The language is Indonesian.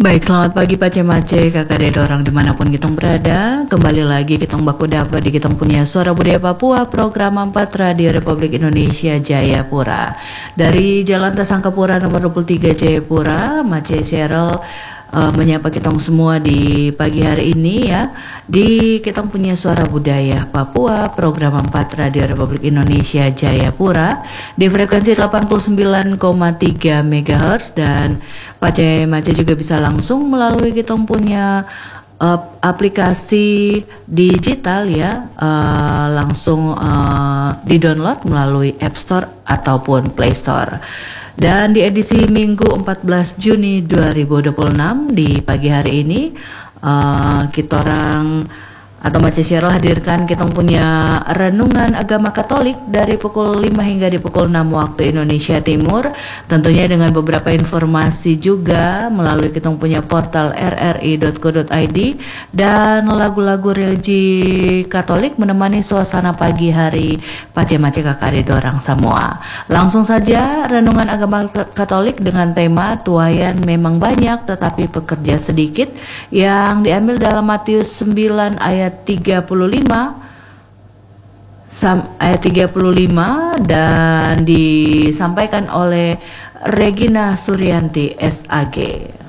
Baik, selamat pagi Pace-Mace, kakak dede orang dimanapun kita berada. Kembali lagi kita baku dapat di kita punya Suara Budaya Papua, program 4 Radio Republik Indonesia Jayapura. Dari Jalan Tasangkapura nomor 23 Jayapura, Mace Cheryl menyapa kita semua di pagi hari ini ya. Di kita punya Suara Budaya Papua, program 4 Radio Republik Indonesia Jayapura di frekuensi 89,3 MHz, dan Pace-Mace juga bisa langsung melalui kita punya aplikasi digital ya, langsung di-download melalui App Store ataupun Play Store. Dan di edisi Minggu 14 Juni 2026 di pagi hari ini kita orang atau Mace Cheryl hadirkan kita punya renungan agama Katolik dari pukul 5 hingga di pukul 6 waktu Indonesia Timur, tentunya dengan beberapa informasi juga melalui kita punya portal rri.co.id dan lagu-lagu religi Katolik menemani suasana pagi hari Pace-Mace kakak dede orang semua. Langsung saja renungan agama Katolik dengan tema tuayan memang banyak tetapi pekerja sedikit, yang diambil dalam Matius 9 ayat 35 dan disampaikan oleh Regina Suryanti SAG.